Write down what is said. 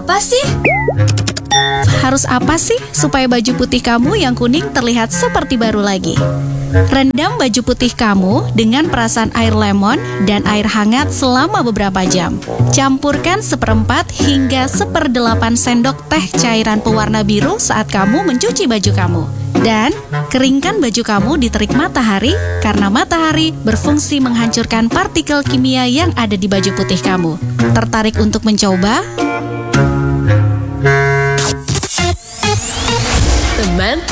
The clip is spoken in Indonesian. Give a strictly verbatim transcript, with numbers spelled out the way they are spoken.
apa sih? Harus apa sih supaya baju putih kamu yang kuning terlihat seperti baru lagi? Rendam baju putih kamu dengan perasan air lemon dan air hangat selama beberapa jam. Campurkan seperempat hingga seperdelapan sendok teh cairan pewarna biru saat kamu mencuci baju kamu. Dan keringkan baju kamu di terik matahari karena matahari berfungsi menghancurkan partikel kimia yang ada di baju putih kamu. Tertarik untuk mencoba? Teman